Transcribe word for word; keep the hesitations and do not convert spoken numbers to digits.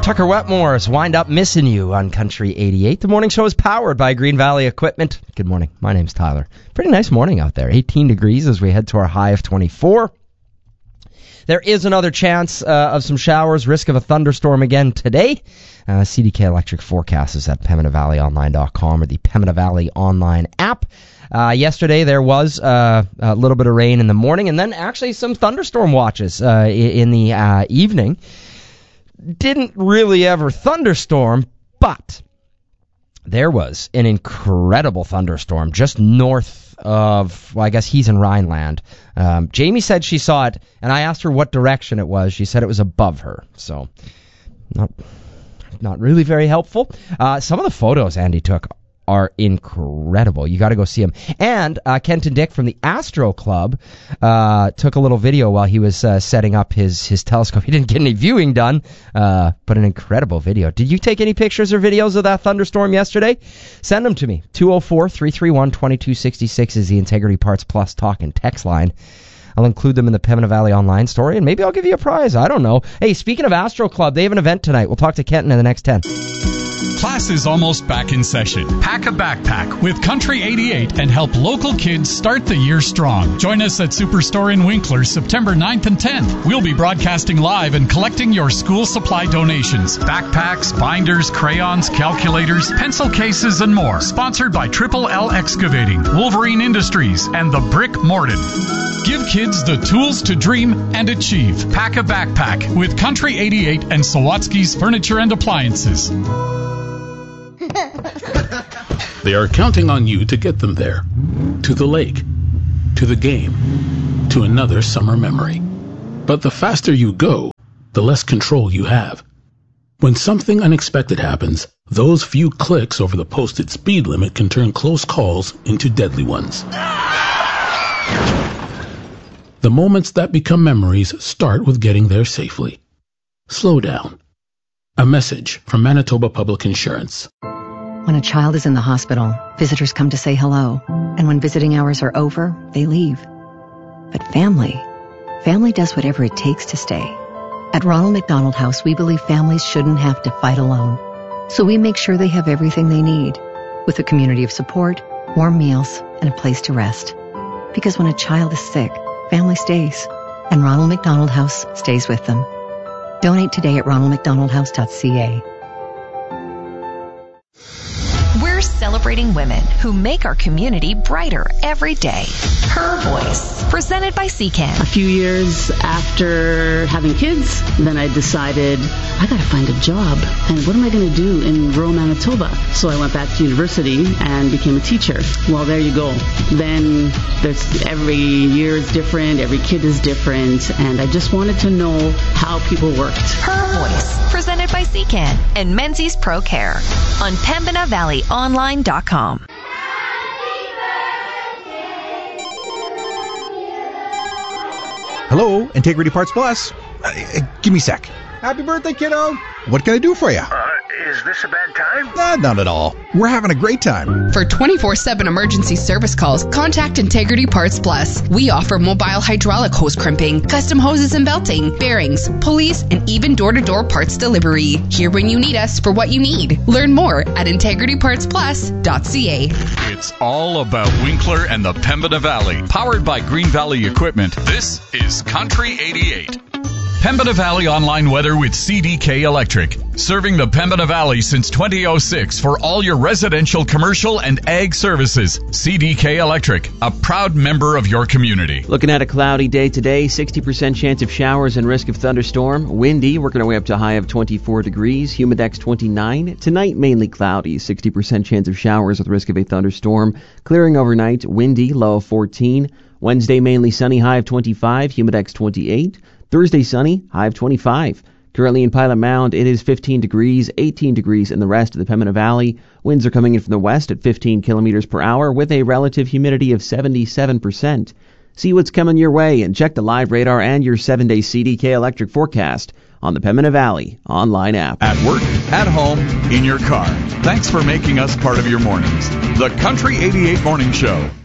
Tucker Wetmore's Wind Up Missing You on Country eighty-eight. The morning show is powered by Green Valley Equipment. Good morning. My name's Tyler. Pretty nice morning out there. eighteen degrees as we head to our high of twenty-four. There is another chance uh, of some showers, risk of a thunderstorm again today. Uh, C D K Electric forecast is at Pembina Valley Online dot com or the Pembina Valley Online app. Uh, yesterday there was uh, a little bit of rain in the morning and then actually some thunderstorm watches uh, in the uh, evening. Didn't really ever thunderstorm, but there was an incredible thunderstorm just north of, well, I guess he's in Rhineland. Um, Jamie said she saw it, and I asked her what direction it was. She said it was above her, so not not really very helpful. Uh, some of the photos Andy took are incredible. You got to go see them. And uh, Kenton Dick from the Astro Club uh, took a little video while he was uh, setting up his, his telescope. He didn't get any viewing done, uh, but an incredible video. Did you take any pictures or videos of that thunderstorm yesterday? Send them to me. two oh four, three three one, two two six six is the Integrity Parts Plus talk and text line. I'll include them in the Pembina Valley Online story, and maybe I'll give you a prize. I don't know. Hey, speaking of Astro Club, they have an event tonight. We'll talk to Kenton in the next ten. Class is almost back in session. Pack a backpack with Country eighty-eight and help local kids start the year strong. Join us at Superstore in Winkler September ninth and tenth. We'll be broadcasting live and collecting your school supply donations. Backpacks, binders, crayons, calculators, pencil cases, and more. Sponsored by Triple L Excavating, Wolverine Industries, and the Brick Morden. Give kids the tools to dream and achieve. Pack a backpack with Country eighty-eight and Sawatsky's Furniture and Appliances. They are counting on you to get them there. To the lake. To the game. To another summer memory. But the faster you go, the less control you have. When something unexpected happens, those few clicks over the posted speed limit can turn close calls into deadly ones. The moments that become memories start with getting there safely. Slow down. A message from Manitoba Public Insurance. When a child is in the hospital, visitors come to say hello, and when visiting hours are over, they leave. But family, family does whatever it takes to stay. At Ronald McDonald House, we believe families shouldn't have to fight alone. So we make sure they have everything they need, with a community of support, warm meals, and a place to rest. Because when a child is sick, family stays, and Ronald McDonald House stays with them. Donate today at ronald mcdonald house dot c a. We're celebrating women who make our community brighter every day. Her Voice, presented by C C A N. A few years after having kids, then I decided I got to find a job. And what am I going to do in rural Manitoba? So I went back to university and became a teacher. Well, there you go. Then there's every year is different, every kid is different, and I just wanted to know how people worked. Her Voice, presented by C C A N and Menzies Pro Care on Pembina Valley Online dot com. Hello, Integrity Parts Plus. Uh, give me a sec. Happy birthday, kiddo. What can I do for you? Uh, is this a bad time? Uh, not at all. We're having a great time. For twenty-four seven emergency service calls, contact Integrity Parts Plus. We offer mobile hydraulic hose crimping, custom hoses and belting, bearings, pulleys, and even door-to-door parts delivery. Here when you need us for what you need. Learn more at integrity parts plus dot c a. It's all about Winkler and the Pembina Valley. Powered by Green Valley Equipment, this is Country eighty-eight. Pembina Valley Online Weather with C D K Electric. Serving the Pembina Valley since two thousand six for all your residential, commercial, and ag services. C D K Electric, a proud member of your community. Looking at a cloudy day today, sixty percent chance of showers and risk of thunderstorm. Windy, working our way up to a high of twenty-four degrees. Humidex twenty-nine. Tonight, mainly cloudy, sixty percent chance of showers with risk of a thunderstorm. Clearing overnight, windy, low of fourteen. Wednesday, mainly sunny, high of twenty-five. Humidex twenty-eight. Thursday, sunny, high of twenty-five. Currently in Pilot Mound, it is fifteen degrees, eighteen degrees in the rest of the Pembina Valley. Winds are coming in from the west at fifteen kilometers per hour with a relative humidity of seventy-seven percent. See what's coming your way and check the live radar and your seven-day C D K electric forecast on the Pembina Valley online app. At work, at home, in your car. Thanks for making us part of your mornings. The Country eighty-eight Morning Show.